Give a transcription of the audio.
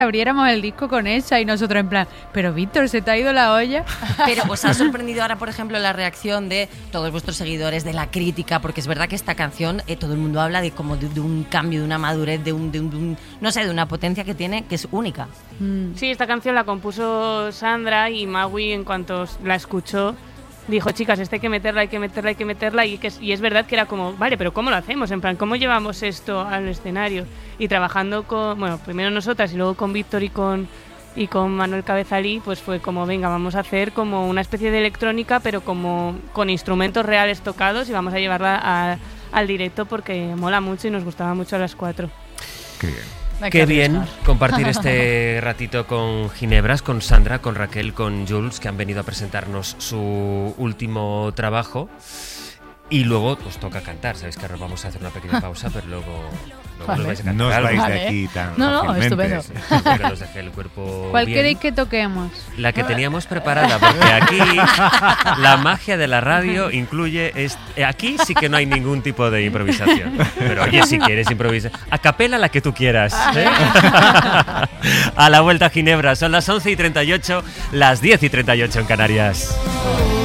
abriéramos el disco con esa y nosotros en plan, pero Víctor, ¿se te ha ido la olla? Pero os ha sorprendido ahora, por ejemplo, la reacción de todos vuestros seguidores, de la crítica, porque es verdad que esta canción, todo el mundo habla de como de un cambio, de una madurez, de un no sé, de una potencia que tiene, que es única. Sí, esta canción la compuso Sandra y Maui, en cuanto la escuchó, dijo, chicas, hay que meterla, y es verdad que era como, vale, pero ¿cómo lo hacemos? En plan, ¿cómo llevamos esto al escenario? Y trabajando con, bueno, primero nosotras y luego con Víctor y con Manuel Cabezalí, pues fue como, venga, vamos a hacer como una especie de electrónica, pero como con instrumentos reales tocados, y vamos a llevarla al directo porque mola mucho y nos gustaba mucho a las 4. Qué bien. Qué bien compartir este ratito con Ginebras, con Sandra, con Raquel, con Jules, que han venido a presentarnos su último trabajo. Y luego pues toca cantar, sabéis que ahora vamos a hacer una pequeña pausa, pero luego Vale. nos vais a cantar No os algo. vais Vale. de aquí tan No, fácilmente. estupendo. Que nos deje el cuerpo ¿Cuál bien. queréis que toquemos? La que teníamos preparada, porque aquí la magia de la radio incluye... Aquí sí que no hay ningún tipo de improvisación. Pero oye, si quieres improvisar, a capela la que tú quieras. ¿Eh? A la vuelta a Ginebra, son las 11:38, las 10:38 en Canarias.